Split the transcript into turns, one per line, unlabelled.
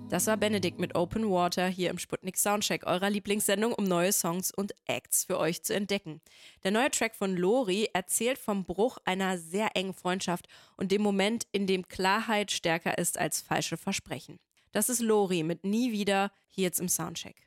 Das war Benedikt mit Open Water hier im Sputnik Soundcheck, eurer Lieblingssendung, um neue Songs und Acts für euch zu entdecken. Der neue Track von Lori erzählt vom Bruch einer sehr engen Freundschaft und dem Moment, in dem Klarheit stärker ist als falsche Versprechen. Das ist Lori mit Nie wieder hier jetzt im Soundcheck.